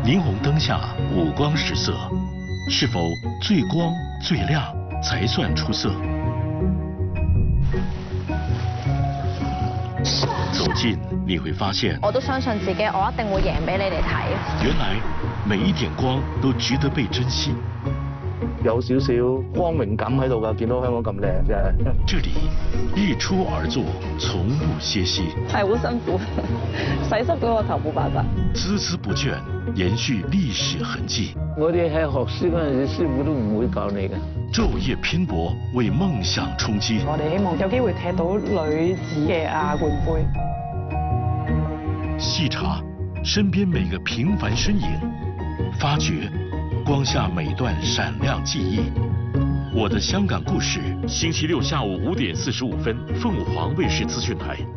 霓虹灯下五光十色，是否最光最亮才算出色？走近你会发现， 我都相信自己，我一定會贏俾你哋睇。 原来每一点光都值得被珍惜。 有少少光榮感喺度㗎，見到香港咁靚真係。 这里日出而作，從不歇息。 係好辛苦，洗濕咗個頭冇辦法。 孜孜不倦，延續歷史痕跡。 我哋喺學書嗰陣時，師傅都唔會教你嘅。 晝夜拼搏，為夢想衝擊。 我哋希望有機會踢到女子嘅亞冠杯。 細查身邊每個平凡身影，發掘光下每段閃亮記憶。我的香港故事，星期六下午5點45分，鳳凰衛視資訊台。